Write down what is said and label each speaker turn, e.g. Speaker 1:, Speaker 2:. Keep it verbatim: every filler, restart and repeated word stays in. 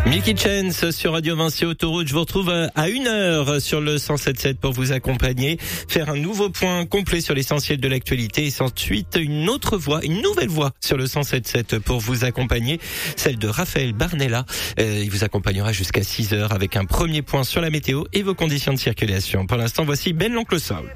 Speaker 1: Milky Chance sur Radio Vinci Autoroute. Je vous retrouve à une heure sur le cent sept sept pour vous accompagner, faire un nouveau point complet sur l'essentiel de l'actualité et ensuite une autre voix, une nouvelle voix sur le cent sept sept pour vous accompagner, celle de Raphaël Barnella. Euh, il vous accompagnera jusqu'à six heures avec un premier point sur la météo et vos conditions de circulation. Pour l'instant, voici Ben l'Oncle Saul.